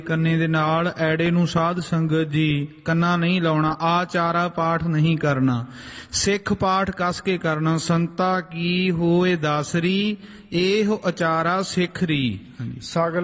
ਕੰਨੇ ਦੇ ਨਾਲ ਐੜੇ ਨੂੰ ਸਾਧ ਸੰਗਤ ਜੀ ਕੰਨਾ ਨਹੀਂ ਲਾਉਣਾ। ਆਚਾਰਾ ਪਾਠ ਨਹੀਂ ਕਰਨਾ, ਸਿੱਖ ਪਾਠ ਕਸ ਕੇ ਕਰਨਾ। ਸੰਤਾ ਕੀ ਹੋਏ ਦਾਸਰੀ, ਇਹੋ ਅਚਾਰਾ ਸਿੱਖ ਰੀ। ਸਗਲ